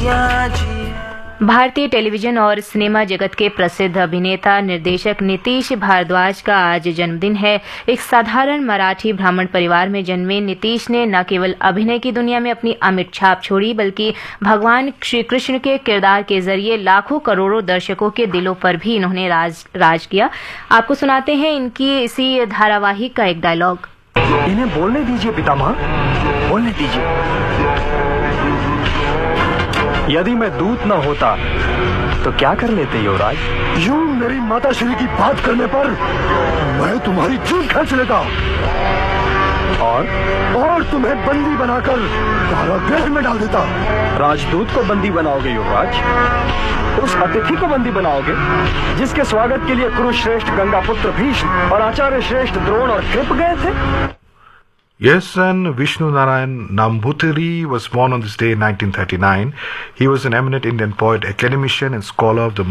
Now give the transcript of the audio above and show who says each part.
Speaker 1: भारतीय टेलीविजन और सिनेमा जगत के प्रसिद्ध अभिनेता निर्देशक नीतीश भारद्वाज का आज जन्मदिन है। एक साधारण मराठी ब्राह्मण परिवार में जन्मे नीतीश ने न केवल अभिनय की दुनिया में अपनी अमिट छाप छोड़ी, बल्कि भगवान श्री कृष्ण के किरदार के जरिए लाखों करोड़ों दर्शकों के दिलों पर भी इन्होंने राज किया। आपको सुनाते हैं इनकी इसी धारावाहिक का एक डायलॉग।
Speaker 2: इन्हें बोलने दीजिए पितामह, बोलने दीजिए। यदि मैं दूत न होता तो क्या कर लेते युवराज?
Speaker 3: यूं मेरी माता श्री की बात करने पर मैं तुम्हारी जीभ खींच लेता और तुम्हें बंदी बनाकर कारागृह में डाल देता।
Speaker 2: राजदूत को बंदी बनाओगे युवराज? उस अतिथि को बंदी बनाओगे जिसके स्वागत के लिए कुरुश्रेष्ठ गंगापुत्र भीष्म और आचार्य श्रेष्ठ द्रोण और कृप गए थे?
Speaker 4: Yes, and Vishnu Narayan Nambutiri was born on this day in 1939. He was an eminent Indian poet, academician and scholar of the